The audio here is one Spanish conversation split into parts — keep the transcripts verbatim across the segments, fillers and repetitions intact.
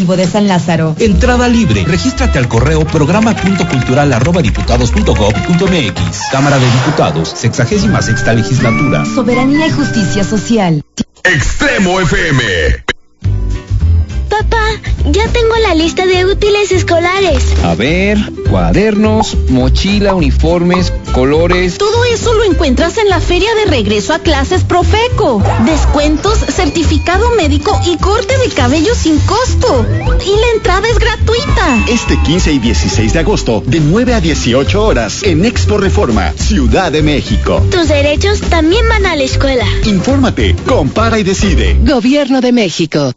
Educativo de San Lázaro. Entrada libre. Regístrate al correo programa punto cultural arroba diputados punto gob punto mx. Cámara de Diputados, sexagésima sexta legislatura. Soberanía y justicia social. Extremo F M. Papá, ya tengo la lista de útiles escolares. A ver, cuadernos, mochila, uniformes, colores. Todo eso lo encuentras en la feria de regreso a clases Profeco. Descuentos, certificado médico y corte de cabello sin costo. Y la entrada es gratuita. Este quince y dieciséis de agosto, de nueve a dieciocho horas, en Expo Reforma, Ciudad de México. Tus derechos también van a la escuela. Infórmate, compara y decide. Gobierno de México.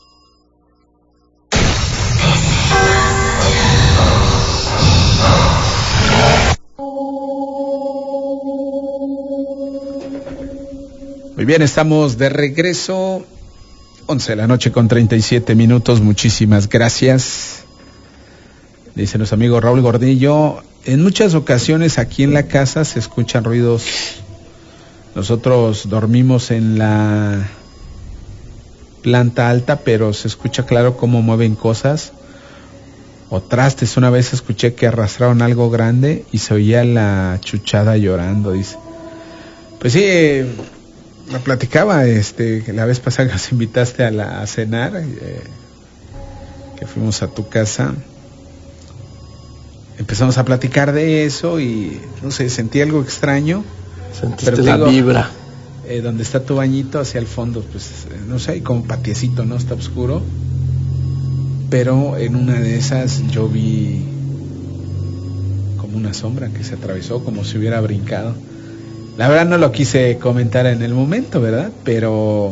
Muy bien, estamos de regreso, once de la noche con treinta y siete minutos, muchísimas gracias. Dice nuestro amigo Raúl Gordillo, en muchas ocasiones aquí en la casa se escuchan ruidos. Nosotros dormimos en la planta alta, pero se escucha claro cómo mueven cosas. O trastes, una vez escuché que arrastraron algo grande y se oía la chuchada llorando, dice. Pues sí, eh, me platicaba este que la vez pasada que nos invitaste a, la, a cenar, eh, que fuimos a tu casa, empezamos a platicar de eso y no sé, sentí algo extraño. Sentiste pero la digo, vibra. Eh, donde está tu bañito hacia el fondo, pues no sé, hay como patiecito, ¿no? Está oscuro, pero en una de esas yo vi como una sombra que se atravesó, como si hubiera brincado. La verdad no lo quise comentar en el momento, ¿verdad? Pero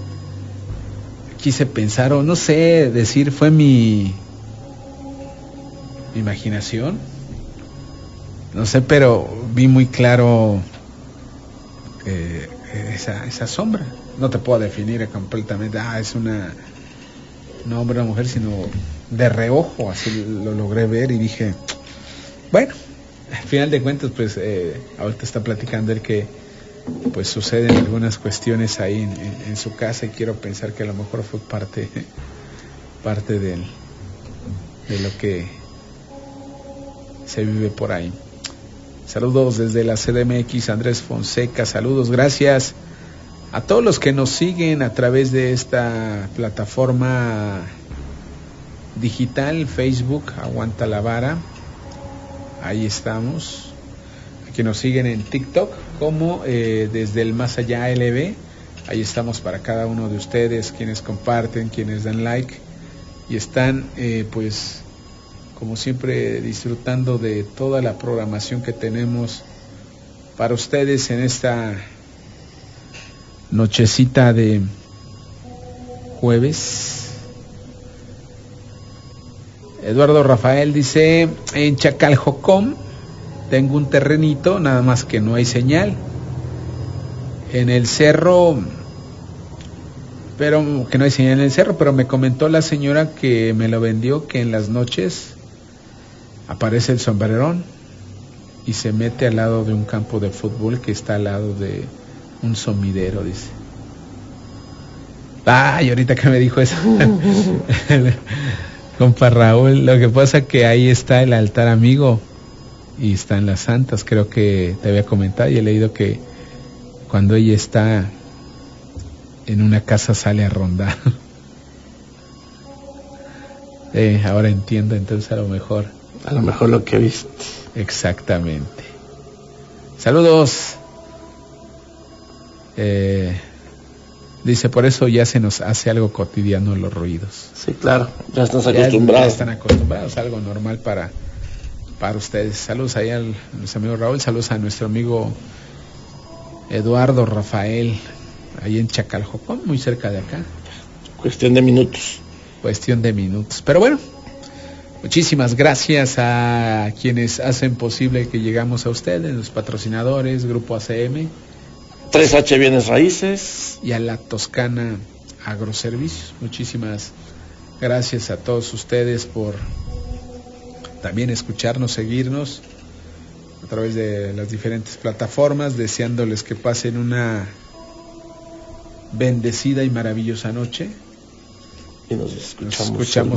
quise pensar, o no sé, decir, fue mi, mi imaginación. No sé, pero vi muy claro eh, esa, esa sombra. No te puedo definir completamente, ah, es una, un hombre o una mujer, sino de reojo, así lo logré ver y dije, bueno. Al final de cuentas, pues eh, ahorita está platicando él que pues suceden algunas cuestiones ahí en, en, en su casa y quiero pensar que a lo mejor fue parte parte del, de lo que se vive por ahí. Saludos desde la C D M X, Andrés Fonseca, saludos, gracias a todos los que nos siguen a través de esta plataforma digital, Facebook, Aguanta la Vara. Ahí estamos. Aquí nos siguen en TikTok como eh, desde el Más Allá L B. Ahí estamos para cada uno de ustedes, quienes comparten, quienes dan like y están eh, pues como siempre disfrutando de toda la programación que tenemos para ustedes en esta nochecita de jueves. Eduardo Rafael dice, en Chacaljocom tengo un terrenito, nada más que no hay señal. En el cerro, pero que no hay señal en el cerro, pero me comentó la señora que me lo vendió, que en las noches aparece el sombrerón y se mete al lado de un campo de fútbol que está al lado de un somidero, dice. Ay, ahorita que me dijo eso. Compa Raúl, lo que pasa que ahí está el altar amigo y están las santas, creo que te había comentado y he leído que cuando ella está en una casa sale a rondar. eh, ahora entiendo, entonces a lo mejor. A lo mejor lo que viste. Exactamente. Saludos. Eh... Dice, por eso ya se nos hace algo cotidiano los ruidos. Sí, claro, ya estás acostumbrados. Ya, ya están acostumbrados, algo normal para, para ustedes. Saludos ahí al, a nuestro amigo Raúl, saludos a nuestro amigo Eduardo Rafael, ahí en Chacaljocón, muy cerca de acá. Cuestión de minutos. Cuestión de minutos. Pero bueno, muchísimas gracias a quienes hacen posible que llegamos a ustedes, los patrocinadores, Grupo A C M. tres H Bienes Raíces. Y a la Toscana Agroservicios. Muchísimas gracias a todos ustedes por también escucharnos, seguirnos a través de las diferentes plataformas, deseándoles que pasen una bendecida y maravillosa noche. Y nos escuchamos, nos escuchamos